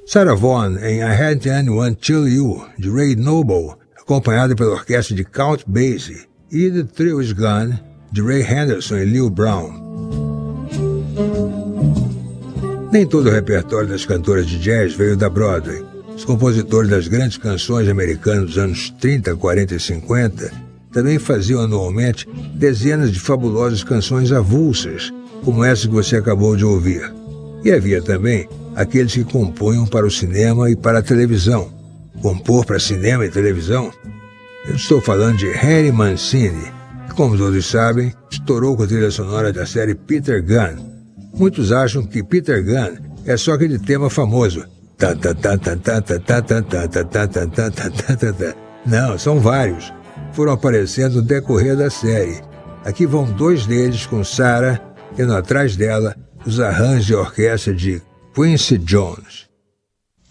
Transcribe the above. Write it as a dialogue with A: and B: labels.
A: Sarah Vaughan em I Had Anyone Till You, de Ray Noble, acompanhada pela orquestra de Count Basie, e The Thrill Is Gone, de Ray Henderson e Lil Brown. Nem todo o repertório das cantoras de jazz veio da Broadway. Os compositores das grandes canções americanas dos anos 30, 40 e 50 também faziam anualmente dezenas de fabulosas canções avulsas, como essa que você acabou de ouvir. E havia também aqueles que compunham para o cinema e para a televisão. Compor para cinema e televisão? Eu estou falando de Harry Mancini, que, como todos sabem, estourou com a trilha sonora da série Peter Gunn. Muitos acham que Peter Gunn é só aquele tema famoso. Não, são vários. Foram aparecendo no decorrer da série. Aqui vão dois deles com Sarah, tendo atrás dela os arranjos de orquestra de Quincy Jones.